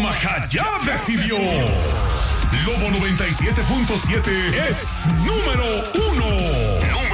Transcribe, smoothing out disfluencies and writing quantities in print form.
Baja ya decidió. Lobo 97.7 es número 1.